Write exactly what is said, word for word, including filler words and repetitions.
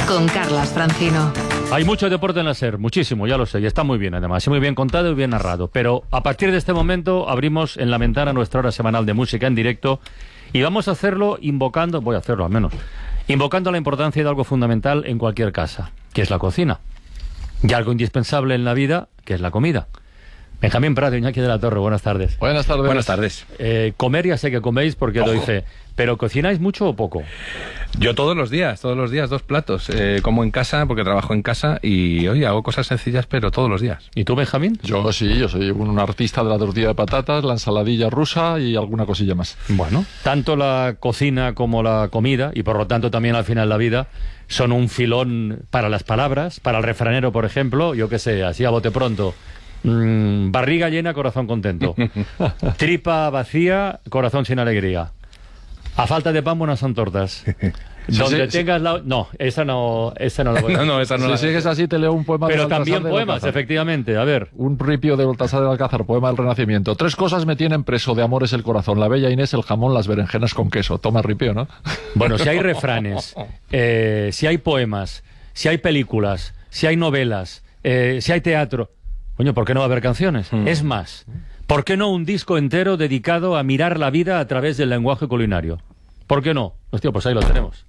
con Carlas Francino. Hay mucho deporte en la SER, muchísimo, ya lo sé, y está muy bien además, y muy bien contado y bien narrado. Pero a partir de este momento abrimos en la ventana nuestra hora semanal de música en directo y vamos a hacerlo invocando, voy a hacerlo al menos, invocando la importancia de algo fundamental en cualquier casa, que es la cocina. Y algo indispensable en la vida, que es la comida. Benjamín Prado, Iñaki de la Torre, buenas tardes. Buenas tardes. Buenas tardes. Eh, comer ya sé que coméis porque Ojo. lo hice, pero ¿cocináis mucho o poco? Yo todos los días, todos los días dos platos. Eh, como en casa, porque trabajo en casa y, oye, hago cosas sencillas, pero todos los días. ¿Y tú, Benjamín? Yo sí, yo soy un artista de la tortilla de patatas, la ensaladilla rusa y alguna cosilla más. Bueno, tanto la cocina como la comida, y por lo tanto también al final la vida, son un filón para las palabras, para el refranero, por ejemplo, yo qué sé, así a bote pronto. Mm, barriga llena, corazón contento. Tripa vacía, corazón sin alegría. A falta de pan, buenas son tortas. Donde sí, sí. tengas la... No, esa no, esa no la voy a... No, no, esa no Si la... sigues así, te leo un poema de Pero Baltasar también del poemas, Alcázar. efectivamente, a ver. Un ripio de Baltasar del Alcázar, poema del Renacimiento. Tres cosas me tienen preso, de amor es el corazón, la bella Inés, el jamón, las berenjenas con queso. Toma ripio, ¿no? Bueno, si hay refranes, eh, si hay poemas, si hay películas, si hay novelas, eh, si hay teatro... Coño, ¿por qué no va a haber canciones? Mm. Es más, ¿por qué no un disco entero dedicado a mirar la vida a través del lenguaje culinario? ¿Por qué no? Hostia, pues ahí lo tenemos.